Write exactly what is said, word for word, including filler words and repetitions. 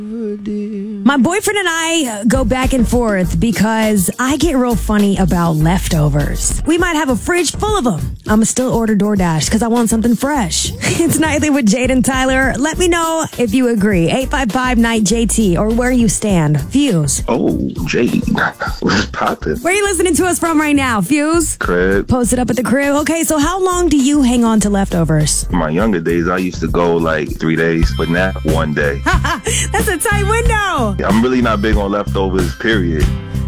My boyfriend and I go back and forth because I get real funny about leftovers. We might have a fridge full of them. I'ma still order DoorDash because I want something fresh. It's Nightly with Jade and Tyler. Let me know if you agree. eight five five, N I G H T or where you stand. Fuse. Oh, Jade. What's poppin'? Where are you listening to us from right now, Fuse? Crib. Posted up at the crib. Okay, so how long do you hang on to leftovers? My younger days, I used to go like three days, but now one day. That's a tight window. I'm really not big on leftovers, period.